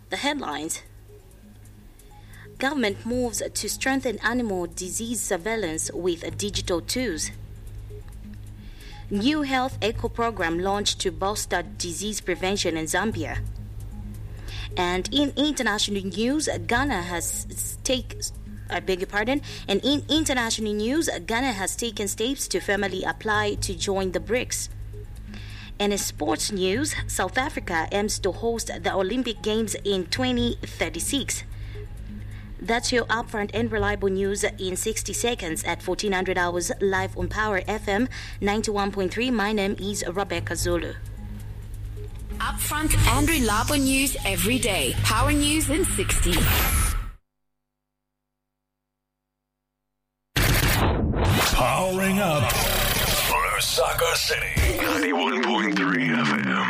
The headlines: Government moves to strengthen animal disease surveillance with digital tools. New health eco program launched to bolster disease prevention in Zambia. And in international news, Ghana has taken steps to formally apply to join the BRICS. And in sports news, South Africa aims to host the Olympic Games in 2036. That's your upfront and reliable news in 60 seconds at 1400 hours live on Power FM 91.3. My name is Rebecca Zulu. Upfront and reliable news every day. Power News in 60.